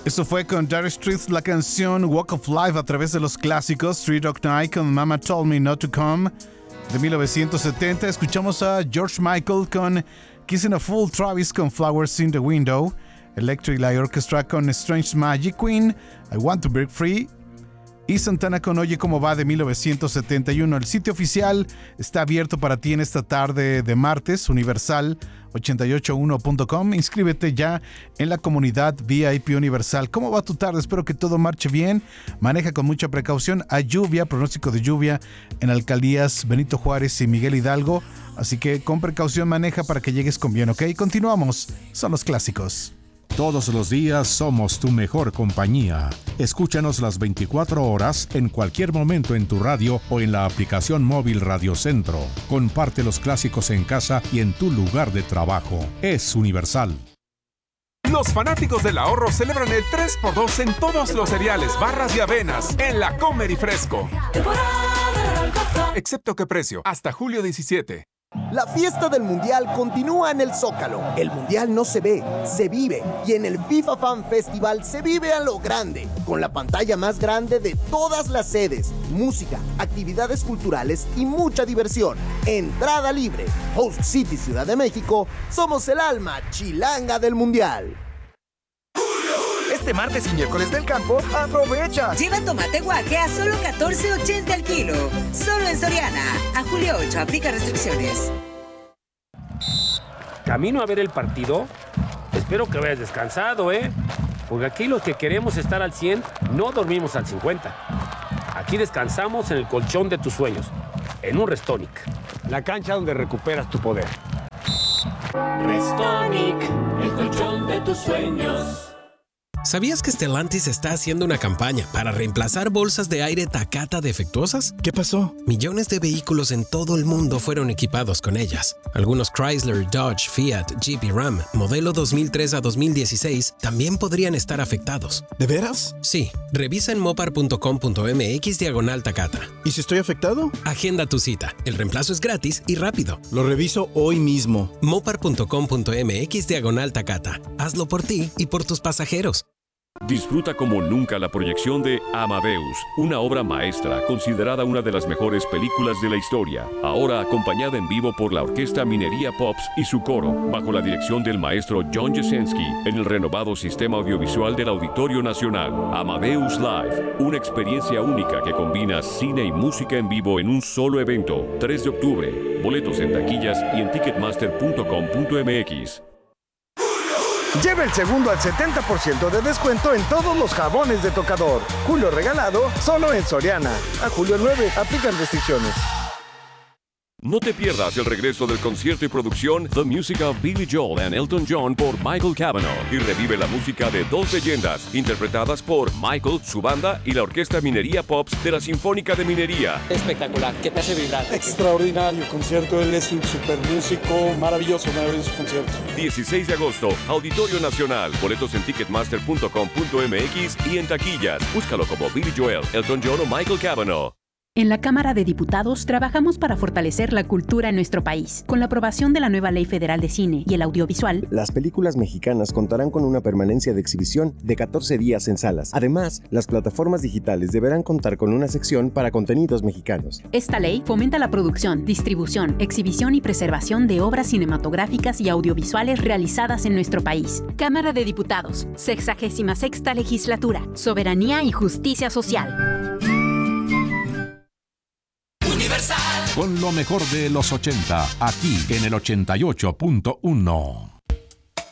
Esto fue con Dire Straits, la canción Walk of Life a través de los clásicos. Three Dog Night con Mama Told Me Not to Come de 1970. Escuchamos a George Michael con Kissing a Fool, Travis con Flowers in the Window, Electric Light Orchestra con Strange Magic, Queen, I Want to Break Free, y Santana con Oye Cómo Va de 1971. El sitio oficial está abierto para ti en esta tarde de martes, universal881.com. Inscríbete ya en la comunidad VIP Universal. ¿Cómo va tu tarde? Espero que todo marche bien. Maneja con mucha precaución. Hay lluvia, pronóstico de lluvia en alcaldías Benito Juárez y Miguel Hidalgo. Así que con precaución maneja para que llegues con bien, ¿ok? Continuamos. Son los clásicos. Todos los días somos tu mejor compañía. Escúchanos las 24 horas en cualquier momento en tu radio o en la aplicación móvil Radio Centro. Comparte los clásicos en casa y en tu lugar de trabajo. Es Universal. Los fanáticos del ahorro celebran el 3x2 en todos los cereales, barras y avenas en la Comer y Fresco. Excepto qué precio, hasta julio 17. La fiesta del Mundial continúa en el Zócalo. El Mundial no se ve, se vive. Y en el FIFA Fan Festival se vive a lo grande, con la pantalla más grande de todas las sedes, música, actividades culturales y mucha diversión. Entrada libre. Host City Ciudad de México, somos el alma chilanga del Mundial. Este martes y miércoles del campo, aprovecha. Lleva tomate guaje a solo $14.80 el kilo. Solo en Soriana. A julio 8, aplica restricciones. Camino a ver el partido. Espero que vayas descansado, Porque aquí los que queremos estar al 100, no dormimos al 50. Aquí descansamos en el colchón de tus sueños. En un Restonic. La cancha donde recuperas tu poder. Restonic, el colchón de tus sueños. ¿Sabías que Stellantis está haciendo una campaña para reemplazar bolsas de aire Takata defectuosas? ¿Qué pasó? Millones de vehículos en todo el mundo fueron equipados con ellas. Algunos Chrysler, Dodge, Fiat, Jeep y Ram, modelo 2003 a 2016, también podrían estar afectados. ¿De veras? Sí. Revisa en mopar.com.mx/Takata. ¿Y si estoy afectado? Agenda tu cita. El reemplazo es gratis y rápido. Lo reviso hoy mismo. mopar.com.mx/Takata. Hazlo por ti y por tus pasajeros. Disfruta como nunca la proyección de Amadeus, una obra maestra considerada una de las mejores películas de la historia, ahora acompañada en vivo por la Orquesta Minería Pops y su coro, bajo la dirección del maestro John Jasenski, en el renovado sistema audiovisual del Auditorio Nacional. Amadeus Live, una experiencia única que combina cine y música en vivo en un solo evento. 3 de octubre, boletos en taquillas y en ticketmaster.com.mx. Lleva el segundo al 70% de descuento en todos los jabones de tocador. Julio regalado, solo en Soriana. A julio 9, aplican restricciones. No te pierdas el regreso del concierto y producción The Music of Billy Joel and Elton John por Michael Cavanaugh y revive la música de dos leyendas interpretadas por Michael, su banda y la Orquesta Minería Pops de la Sinfónica de Minería. Espectacular, que te hace vibrar. Extraordinario concierto, él es un super músico, maravilloso concierto. 16 de agosto, Auditorio Nacional, boletos en ticketmaster.com.mx y en taquillas. Búscalo como Billy Joel, Elton John o Michael Cavanaugh. En la Cámara de Diputados trabajamos para fortalecer la cultura en nuestro país. Con la aprobación de la nueva Ley Federal de Cine y el Audiovisual, las películas mexicanas contarán con una permanencia de exhibición de 14 días en salas. Además, las plataformas digitales deberán contar con una sección para contenidos mexicanos. Esta ley fomenta la producción, distribución, exhibición y preservación de obras cinematográficas y audiovisuales realizadas en nuestro país. Cámara de Diputados, 66ª Legislatura, Soberanía y Justicia Social. Con lo mejor de los 80, aquí en el 88.1.